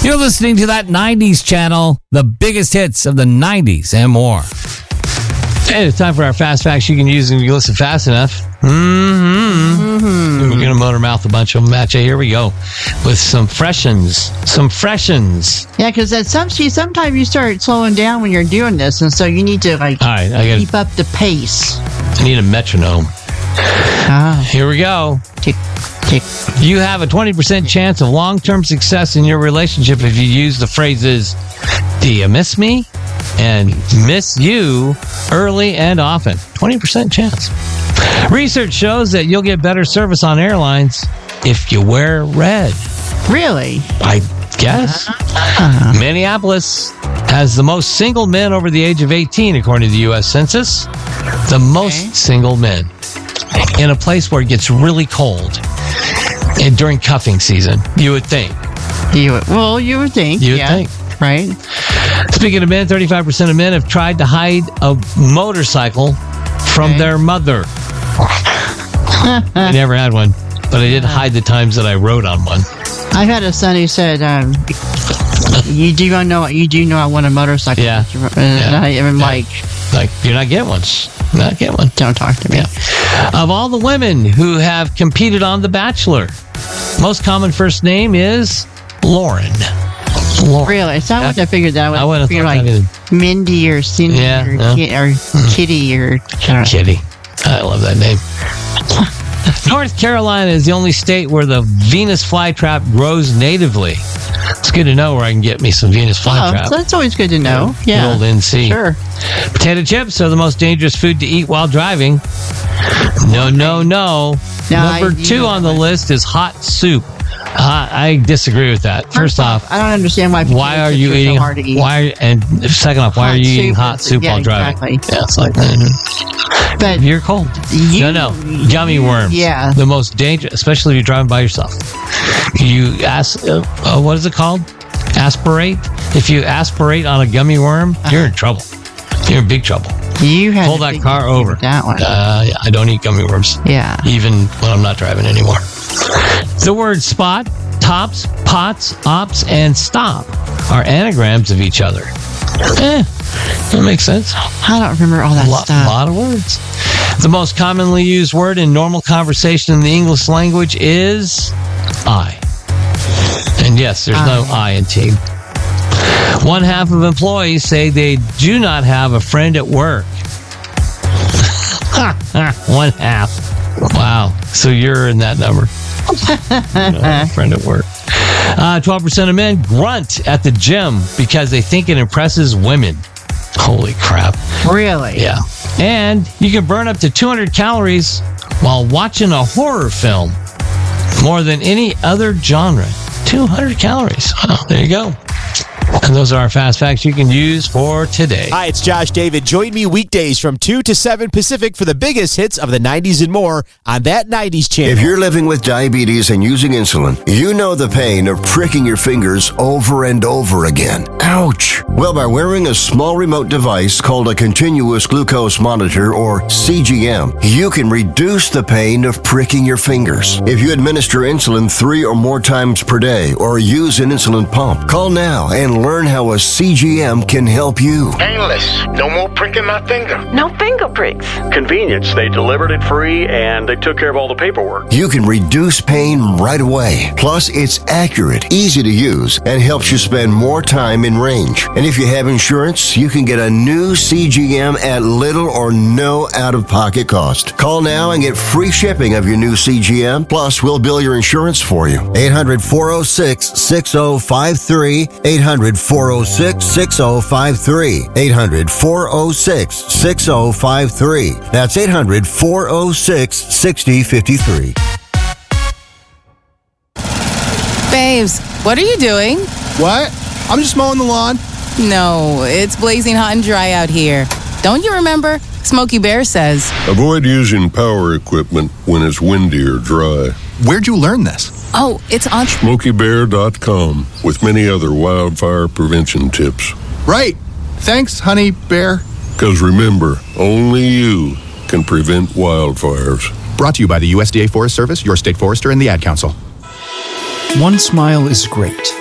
You're listening to that 90s channel, the biggest hits of the 90s and more. Hey, it's time for our fast facts you can use if you listen fast enough. We're going to motor mouth a bunch of them at you. Here we go with some freshens. Yeah, because sometimes you start slowing down when you're doing this, and so you need to All right, keep up the pace. I need a metronome. Here we go. Tick, tick. You have a 20% chance of long-term success in your relationship if you use the phrases, "Do you miss me?" and "miss you" early and often. 20% chance. Research shows that you'll get better service on airlines if you wear red. Really? I guess. Minneapolis has the most single men over the age of 18, according to the U.S. Census. The most single men in a place where it gets really cold and during cuffing season, you would think. You would think. You would think. Right? Speaking of men, 35% of men have tried to hide a motorcycle from their mother. I never had one, but I did hide the times that I rode on one. I've had a son who said, you do know I want a motorcycle. Yeah. And I'm like, you're not getting one. Not get one. Don't talk to me. Yeah. Of all the women who have competed on The Bachelor, most common first name is Lauren. Really? It's not what I figured that. I wouldn't have thought that either. Mindy or Cindy or Kitty or... Kitty. I love that name. North Carolina is the only state where the Venus flytrap grows natively. It's good to know where I can get me some Venus flytrap. So that's always good to know. Yeah. Good old NC. Sure. Potato chips are the most dangerous food to eat while driving. No. Number 2 on the list is hot soup. I disagree with that. First off, I don't understand why are you eating? So hard to eat. And second off, why are you eating hot soup while driving? Exactly. Yeah, it's like but you're cold. No, gummy worms. Yeah, the most dangerous, especially if you're driving by yourself. You what is it called? Aspirate. If you aspirate on a gummy worm, you're in trouble. You're in big trouble. You have pull that car over. That one. I don't eat gummy worms. Yeah. Even when I'm not driving anymore. The words spot, tops, pots, ops, and stop are anagrams of each other. That makes sense. I don't remember all that stuff. A lot of words. The most commonly used word in normal conversation in the English language is I. And yes, there's no I in team. 1/2 of employees say they do not have a friend at work. 1/2. Wow. So you're in that number. Friend at work. 12% of men grunt at the gym because they think it impresses women. Holy crap. Really? Yeah. And you can burn up to 200 calories while watching a horror film. More than any other genre. 200 calories. Wow, there you go. And those are our fast facts you can use for today. Hi, it's Josh David. Join me weekdays from 2 to 7 Pacific for the biggest hits of the 90s and more on that 90s channel. If you're living with diabetes and using insulin, you know the pain of pricking your fingers over and over again. Ouch! Well, by wearing a small remote device called a continuous glucose monitor, or CGM, you can reduce the pain of pricking your fingers. If you administer insulin 3 or more times per day or use an insulin pump, call now and learn how a CGM can help you. Painless. No more pricking my finger. No finger pricks. Convenience. They delivered it free and they took care of all the paperwork. You can reduce pain right away. Plus, it's accurate, easy to use, and helps you spend more time in range. And if you have insurance, you can get a new CGM at little or no out-of-pocket cost. Call now and get free shipping of your new CGM. Plus, we'll bill your insurance for you. 800-406-6053. 800-406-6053. 800-406-6053. That's 800-406-6053. Babes, what are you doing? What? I'm just mowing the lawn. No, it's blazing hot and dry out here. Don't you remember? Smokey Bear says, avoid using power equipment when it's windy or dry. Where'd you learn this? Oh, it's on SmokeyBear.com with many other wildfire prevention tips. Right. Thanks, Honey Bear. Because remember, only you can prevent wildfires. Brought to you by the USDA Forest Service, your state forester, and the Ad Council. One smile is great,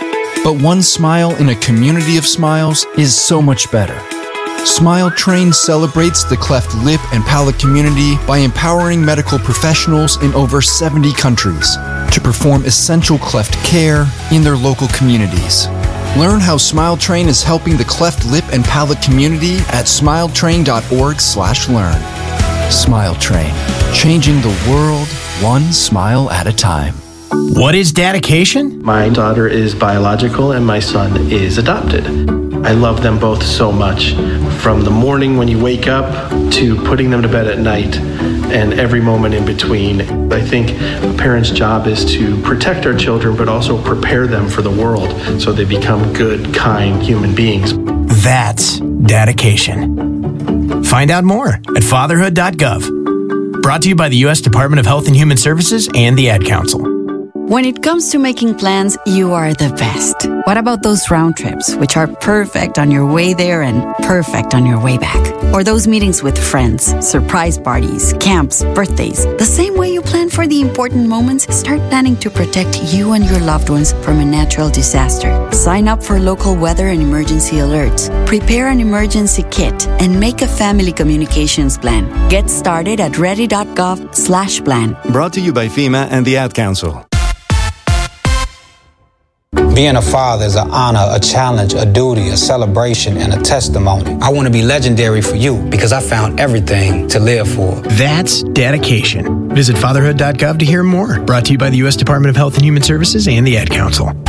But one smile in a community of smiles is so much better. Smile Train celebrates the cleft lip and palate community by empowering medical professionals in over 70 countries to perform essential cleft care in their local communities. Learn how Smile Train is helping the cleft lip and palate community at smiletrain.org/learn. Smile Train, changing the world one smile at a time. What is dedication? My daughter is biological and my son is adopted. I love them both so much. From the morning when you wake up to putting them to bed at night and every moment in between. I think a parent's job is to protect our children, but also prepare them for the world so they become good, kind human beings. That's dedication. Find out more at fatherhood.gov. Brought to you by the U.S. Department of Health and Human Services and the Ad Council. When it comes to making plans, you are the best. What about those round trips, which are perfect on your way there and perfect on your way back? Or those meetings with friends, surprise parties, camps, birthdays. The same way you plan for the important moments, start planning to protect you and your loved ones from a natural disaster. Sign up for local weather and emergency alerts. Prepare an emergency kit and make a family communications plan. Get started at ready.gov/plan. Brought to you by FEMA and the Ad Council. Being a father is an honor, a challenge, a duty, a celebration, and a testimony. I want to be legendary for you because I found everything to live for. That's dedication. Visit fatherhood.gov to hear more. Brought to you by the U.S. Department of Health and Human Services and the Ad Council.